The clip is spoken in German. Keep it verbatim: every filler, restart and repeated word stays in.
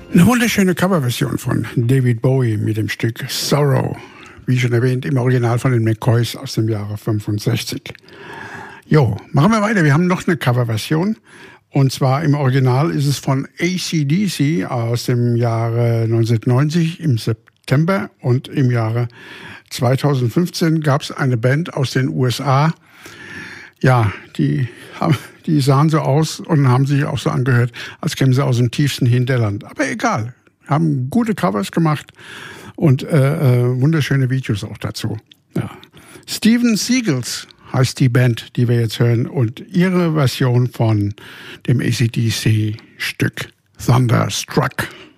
Eine wunderschöne Coverversion von David Bowie mit dem Stück Sorrow, wie schon erwähnt, im Original von den McCoys aus dem Jahre fünfundsechzig. Jo, machen wir weiter. Wir haben noch eine Coverversion. Und zwar im Original ist es von A C D C aus dem Jahre neunzehnhundertneunzig im September. Und im Jahre zweitausendfünfzehn gab es eine Band aus den U S A. Ja, die haben, die sahen so aus und haben sich auch so angehört, als kämen sie aus dem tiefsten Hinterland. Aber egal, haben gute Covers gemacht und äh, äh, wunderschöne Videos auch dazu. Ja. Steven Seagulls heißt die Band, die wir jetzt hören, und ihre Version von dem A C D C-Stück Thunderstruck.